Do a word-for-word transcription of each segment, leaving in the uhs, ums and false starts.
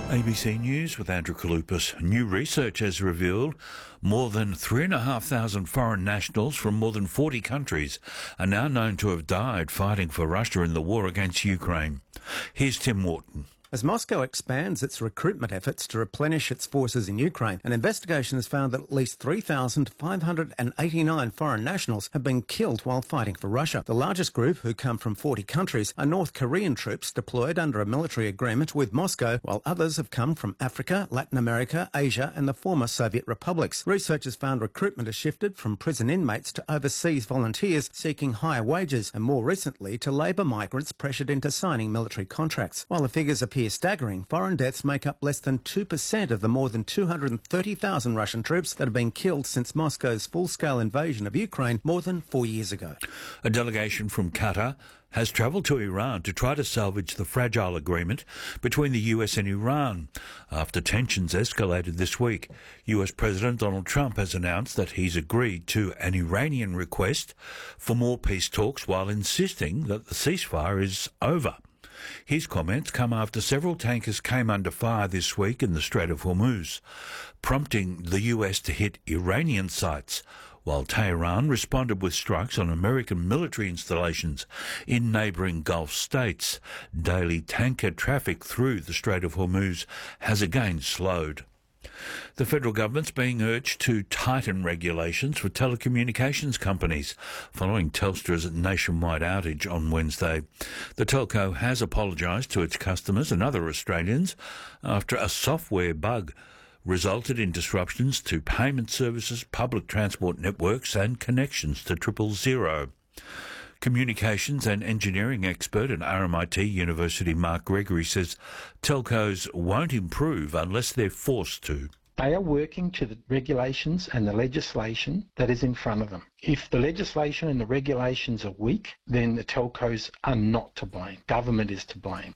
A B C News with Andrew Kalupas. New research has revealed more than three thousand five hundred foreign nationals from more than forty countries are now known to have died fighting for Russia in the war against Ukraine. Here's Tim Wharton. As Moscow expands its recruitment efforts to replenish its forces in Ukraine, an investigation has found that at least three thousand five hundred eighty-nine foreign nationals have been killed while fighting for Russia. The largest group, who come from forty countries, are North Korean troops deployed under a military agreement with Moscow, while others have come from Africa, Latin America, Asia and the former Soviet republics. Researchers found recruitment has shifted from prison inmates to overseas volunteers seeking higher wages, and more recently to labour migrants pressured into signing military contracts. While the figures appear staggering, foreign deaths make up less than two percent of the more than two hundred thirty thousand Russian troops that have been killed since Moscow's full-scale invasion of Ukraine more than four years ago. A delegation from Qatar has travelled to Iran to try to salvage the fragile agreement between the U S and Iran after tensions escalated this week. U S President Donald Trump has announced that he's agreed to an Iranian request for more peace talks while insisting that the ceasefire is over. His comments come after several tankers came under fire this week in the Strait of Hormuz, prompting the U S to hit Iranian sites, while Tehran responded with strikes on American military installations in neighbouring Gulf states. Daily tanker traffic through the Strait of Hormuz has again slowed. The federal government's being urged to tighten regulations for telecommunications companies following Telstra's nationwide outage on Wednesday. The telco has apologised to its customers and other Australians after a software bug resulted in disruptions to payment services, public transport networks and connections to Triple Zero. Communications and engineering expert at R M I T University, Mark Gregory, says telcos won't improve unless they're forced to. They are working to the regulations and the legislation that is in front of them. If the legislation and the regulations are weak, then the telcos are not to blame. Government is to blame.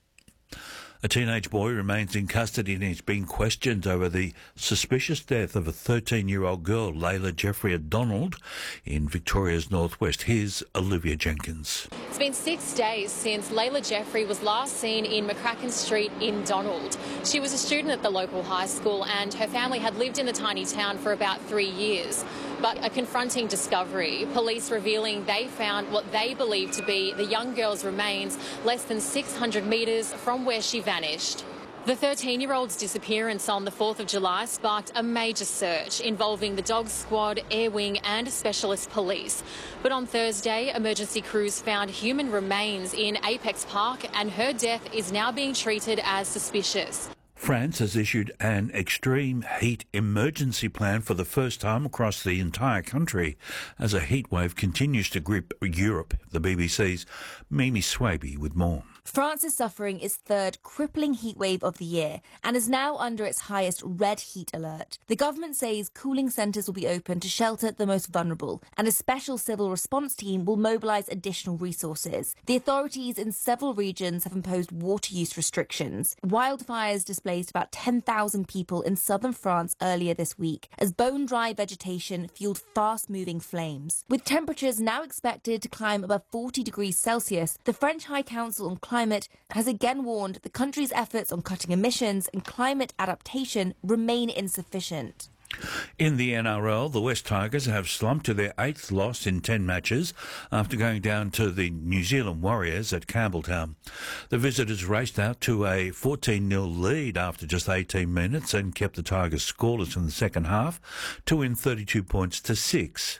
A teenage boy remains in custody and is being questioned over the suspicious death of a thirteen-year-old girl, Layla Jeffrey Donald, in Victoria's northwest. Here's Olivia Jenkins. It's been six days since Layla Jeffrey was last seen in McCracken Street in Donald. She was a student at the local high school and her family had lived in the tiny town for about three years. But a confronting discovery, police revealing they found what they believe to be the young girl's remains less than six hundred metres from where she vanished. The thirteen-year-old's disappearance on the fourth of July sparked a major search involving the Dog Squad, Air Wing and Specialist Police. But on Thursday, emergency crews found human remains in Apex Park and her death is now being treated as suspicious. France has issued an extreme heat emergency plan for the first time across the entire country as a heatwave continues to grip Europe. The B B C's Mimi Swaby with more. France is suffering its third crippling heatwave of the year and is now under its highest red heat alert. The government says cooling centres will be open to shelter the most vulnerable, and a special civil response team will mobilise additional resources. The authorities in several regions have imposed water use restrictions. Wildfires displaced about ten thousand people in southern France earlier this week as bone-dry vegetation fueled fast-moving flames. With temperatures now expected to climb above forty degrees Celsius, the French High Council on Climate has again warned the country's efforts on cutting emissions and climate adaptation remain insufficient. In the N R L, the West Tigers have slumped to their eighth loss in ten matches after going down to the New Zealand Warriors at Campbelltown. The visitors raced out to a fourteen nil lead after just eighteen minutes and kept the Tigers scoreless in the second half to win thirty-two points to six.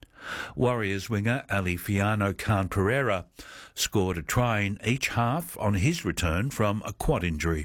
Warriors winger Alifiano Khan Pereira scored a try in each half on his return from a quad injury.